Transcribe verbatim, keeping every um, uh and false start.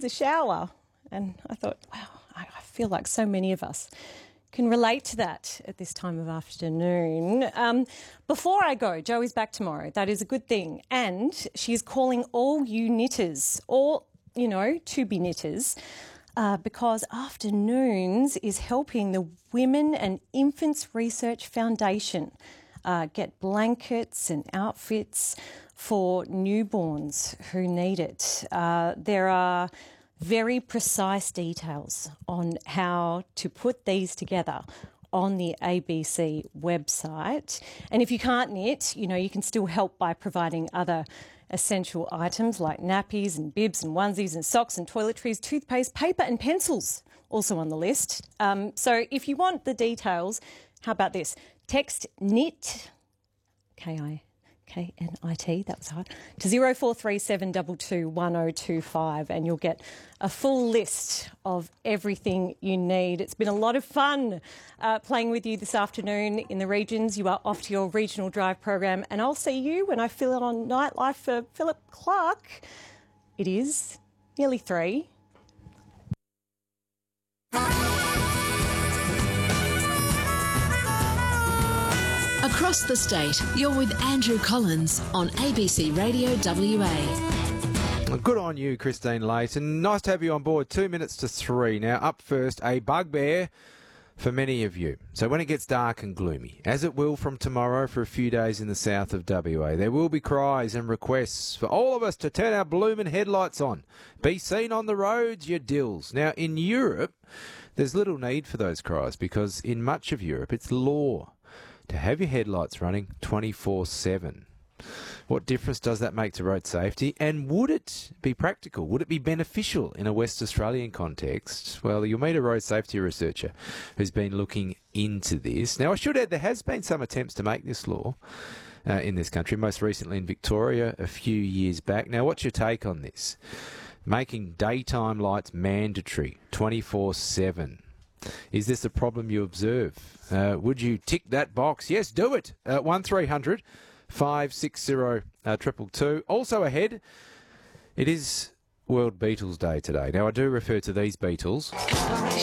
the shower. And I thought, wow, I feel like so many of us can relate to that at this time of afternoon. Um, before I go, Joey's back tomorrow. That is a good thing. And she's calling all you knitters, all, you know, to-be knitters, uh, because Afternoons is helping the Women and Infants Research Foundation uh, get blankets and outfits for newborns who need it. Uh, there are very precise details on how to put these together on the A B C website. And if you can't knit, you know, you can still help by providing other essential items like nappies and bibs and onesies and socks and toiletries, toothpaste, paper and pencils, also on the list. Um, so if you want the details, how about this? Text KNIT, K I K N I T, that was hard, to zero four three seven two two one zero two five and you'll get a full list of everything you need. It's been a lot of fun uh, playing with you this afternoon in the regions. You are off to your regional drive program and I'll see you when I fill it on Nightlife for Philip Clark. It is nearly three. Across the state, you're with Andrew Collins on A B C Radio W A. Good on you, Christine Layton. Nice to have you on board. Two minutes to three. Now, up first, a bugbear for many of you. So when it gets dark and gloomy, as it will from tomorrow for a few days in the south of W A, there will be cries and requests for all of us to turn our bloomin' headlights on. Be seen on the roads, you dills. Now, in Europe, there's little need for those cries because in much of Europe, it's law to have your headlights running twenty-four seven. What difference does that make to road safety? And would it be practical? Would it be beneficial in a West Australian context? Well, you'll meet a road safety researcher who's been looking into this. Now, I should add, there has been some attempts to make this law uh, in this country, most recently in Victoria a few years back. Now, what's your take on this? Making daytime lights mandatory twenty-four seven. Is this a problem you observe? Uh, would you tick that box? Yes, do it. Uh, one three hundred five six zero two two two. Also ahead, it is World Beatles Day today. Now, I do refer to these Beatles